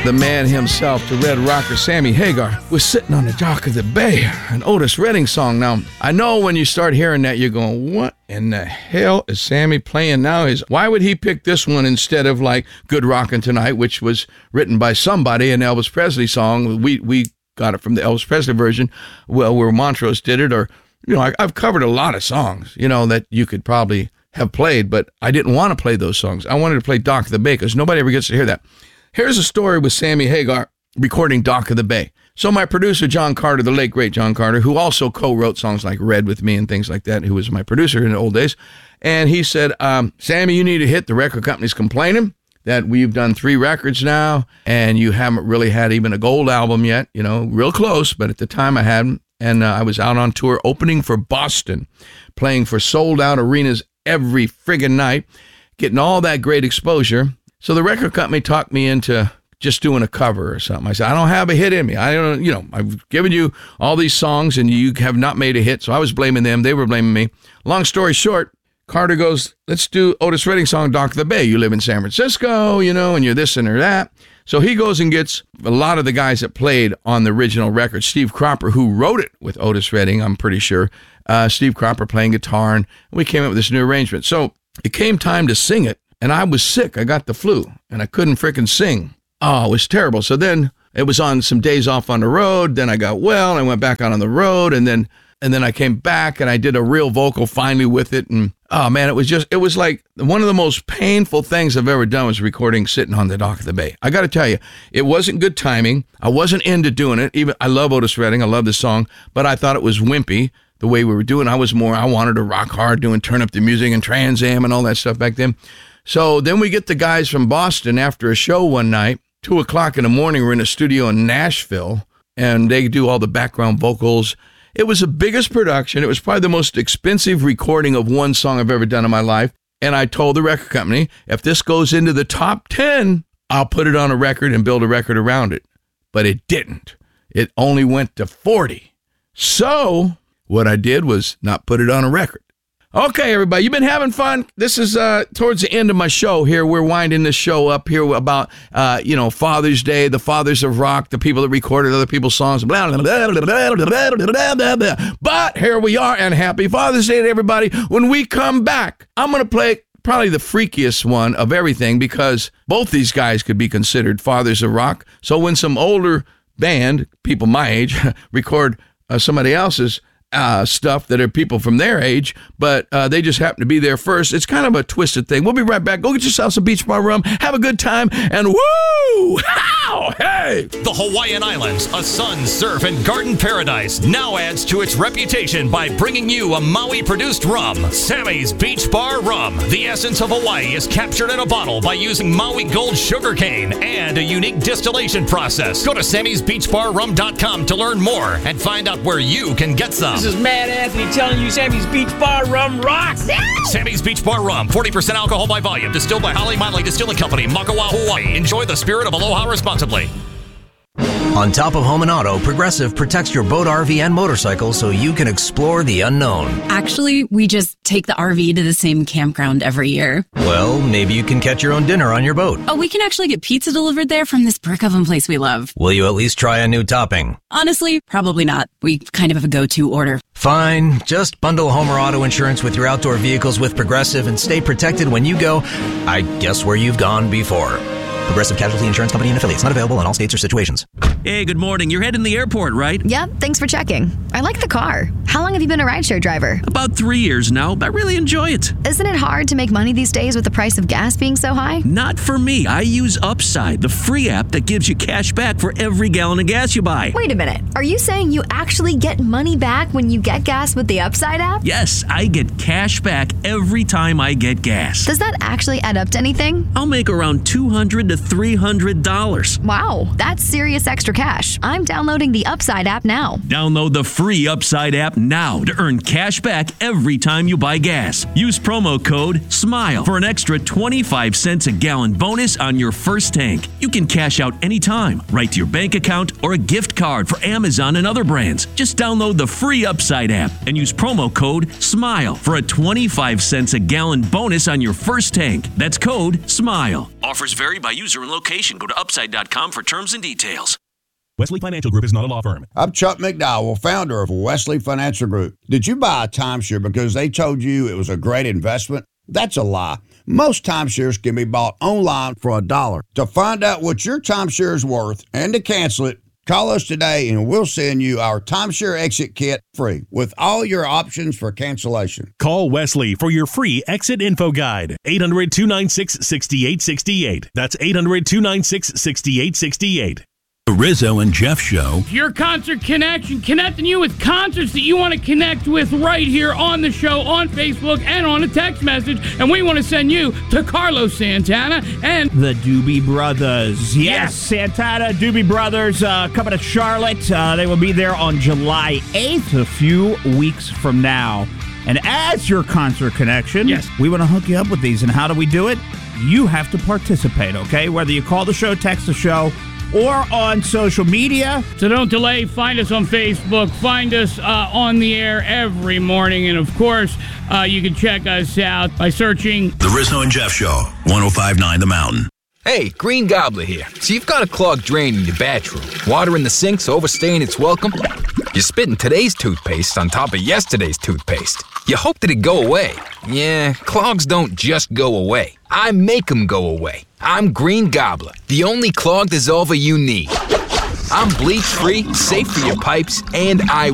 the man himself, the Red Rocker, Sammy Hagar, was sitting on the dock of the bay, an Otis Redding song. Now, I know when you start hearing that, you're going, what in the hell is Sammy playing now? Why would he pick this one instead of like Good Rockin' Tonight, which was written by somebody, an Elvis Presley song? We got it from the Elvis Presley version, well, where Montrose did it, or, I've covered a lot of songs, that you could probably have played, but I didn't want to play those songs. I wanted to play Dock of the Bay because nobody ever gets to hear that. Here's a story with Sammy Hagar recording Dock of the Bay. So my producer, John Carter, the late, great John Carter, who also co-wrote songs like Red with me and things like that, who was my producer in the old days, and he said, Sammy, you need to hit. The record company's complaining that we've done 3 records now, and you haven't really had even a gold album yet, real close, but at the time I hadn't, and I was out on tour opening for Boston, playing for sold-out arenas every friggin' night, getting all that great exposure. So the record company talked me into just doing a cover or something. I said, I don't have a hit in me. I don't, I've given you all these songs and you have not made a hit. So I was blaming them. They were blaming me. Long story short, Carter goes, let's do Otis Redding song, Dock of the Bay. You live in San Francisco, and you're this and you're that. So he goes and gets a lot of the guys that played on the original record. Steve Cropper, who wrote it with Otis Redding, I'm pretty sure. Steve Cropper playing guitar, and we came up with this new arrangement. So it came time to sing it, and I was sick. I got the flu, and I couldn't frickin' sing. Oh, it was terrible. So then it was on some days off on the road. Then I got well, and I went back out on the road, and then I came back, and I did a real vocal finally with it, and oh man, it was like one of the most painful things I've ever done was recording sitting on the dock of the bay. I got to tell you, it wasn't good timing. I wasn't into doing it. Even I love Otis Redding. I love the song, but I thought it was wimpy the way we were doing. I wanted to rock hard, doing Turn Up the Music and Trans Am and all that stuff back then. So then we get the guys from Boston after a show one night, 2:00 in the morning. We're in a studio in Nashville, and they do all the background vocals. It was the biggest production. It was probably the most expensive recording of one song I've ever done in my life. And I told the record company, if this goes into the top 10, I'll put it on a record and build a record around it. But it didn't. It only went to 40. So what I did was not put it on a record. Okay, everybody, you've been having fun. This is towards the end of my show here. We're winding this show up here about, Father's Day, the fathers of rock, the people that recorded other people's songs. Blah, blah, blah, blah, blah, blah, blah, blah, blah. But here we are, and happy Father's Day to everybody. When we come back, I'm going to play probably the freakiest one of everything because both these guys could be considered fathers of rock. So when some older band, people my age, record somebody else's stuff that are people from their age, but they just happen to be there first. It's kind of a twisted thing. We'll be right back. Go get yourself some Beach Bar rum. Have a good time. And woo! How? Hey! The Hawaiian Islands, a sun, surf, and garden paradise, now adds to its reputation by bringing you a Maui-produced rum, Sammy's Beach Bar Rum. The essence of Hawaii is captured in a bottle by using Maui Gold sugarcane and a unique distillation process. Go to Sammy'sBeachBarRum.com to learn more and find out where you can get some. This is Matt Anthony telling you Sammy's Beach Bar Rum rocks. Sammy's Beach Bar Rum, 40% alcohol by volume, distilled by Holly Motley Distilling Company, Makawa, Hawaii. Enjoy the spirit of aloha responsibly. On top of home and auto, Progressive protects your boat, RV, and motorcycle so you can explore the unknown. Actually, we just take the RV to the same campground every year. Well, maybe you can catch your own dinner on your boat. Oh, we can actually get pizza delivered there from this brick oven place we love. Will you at least try a new topping? Honestly, probably not. We kind of have a go-to order. Fine. Just bundle home or auto insurance with your outdoor vehicles with Progressive and stay protected when you go, I guess, where you've gone before. Progressive Casualty Insurance Company and affiliates. Not available in all states or situations. Hey, good morning. You're heading to the airport, right? Yep, thanks for checking. I like the car. How long have you been a rideshare driver? About 3 years now, but I really enjoy it. Isn't it hard to make money these days with the price of gas being so high? Not for me. I use Upside, the free app that gives you cash back for every gallon of gas you buy. Wait a minute. Are you saying you actually get money back when you get gas with the Upside app? Yes, I get cash back every time I get gas. Does that actually add up to anything? I'll make around $200 to $300. Wow, that's serious extra cash. I'm downloading the Upside app now. Download the free free Upside app now to earn cash back every time you buy gas. Use promo code SMILE for an extra 25 cents a gallon bonus on your first tank. You can cash out anytime, right to your bank account or a gift card for Amazon and other brands. Just download the free Upside app and use promo code SMILE for a 25 cents a gallon bonus on your first tank. That's code SMILE. Offers vary by user and location. Go to upside.com for terms and details. Wesley Financial Group is not a law firm. I'm Chuck McDowell, founder of Wesley Financial Group. Did you buy a timeshare because they told you it was a great investment? That's a lie. Most timeshares can be bought online for $1. To find out what your timeshare is worth and to cancel it, call us today and we'll send you our timeshare exit kit free with all your options for cancellation. Call Wesley for your free exit info guide. 800-296-6868. That's 800-296-6868. The Rizzo and Jeff Show. Your concert connection, connecting you with concerts that you want to connect with right here on the show, on Facebook, and on a text message. And we want to send you to Carlos Santana and the Doobie Brothers. Yes, Santana, Doobie Brothers coming to Charlotte. They will be there on July 8th, a few weeks from now. And as your concert connection, we want to hook you up with these. And how do we do it? You have to participate, okay? Whether you call the show, text the show, or on social media. So don't delay. Find us on Facebook. Find us on the air every morning. And, of course, you can check us out by searching The Rizzo and Jeff Show, 105.9 The Mountain. Hey, Green Gobbler here. So you've got a clogged drain in your bathroom. Water in the sink's overstaying its welcome. You're spitting today's toothpaste on top of yesterday's toothpaste. You hope that it go away. Yeah, clogs don't just go away. I make them go away. I'm Green Gobbler, the only clog dissolver you need. I'm bleach-free, safe for your pipes, and I